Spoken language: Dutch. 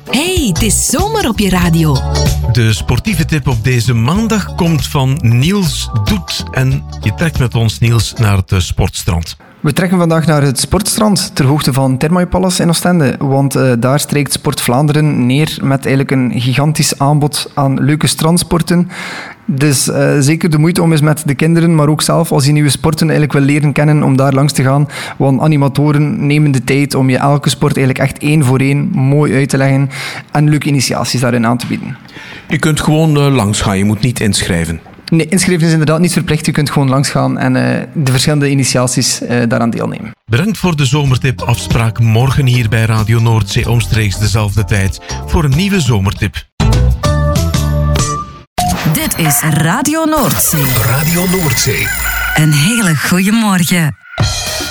Hey, het is zomer op je radio. De sportieve tip op deze maandag komt van Niels Doet. En je trekt met ons, Niels, naar het sportstrand. We trekken vandaag naar het sportstrand ter hoogte van Thermae Palace in Oostende, want daar strijkt Sport Vlaanderen neer met eigenlijk een gigantisch aanbod aan leuke strandsporten. Dus zeker de moeite om eens met de kinderen, maar ook zelf als je nieuwe sporten eigenlijk wil leren kennen, om daar langs te gaan. Want animatoren nemen de tijd om je elke sport eigenlijk echt één voor één mooi uit te leggen en leuke initiaties daarin aan te bieden. Je kunt gewoon langs gaan, je moet niet inschrijven. Nee, inschrijven is inderdaad niet verplicht. Je kunt gewoon langsgaan en de verschillende initiaties daaraan deelnemen. Bedankt voor de zomertip. Afspraak morgen hier bij Radio Noordzee omstreeks dezelfde tijd voor een nieuwe zomertip. Dit is Radio Noordzee. Radio Noordzee. Een hele goede morgen.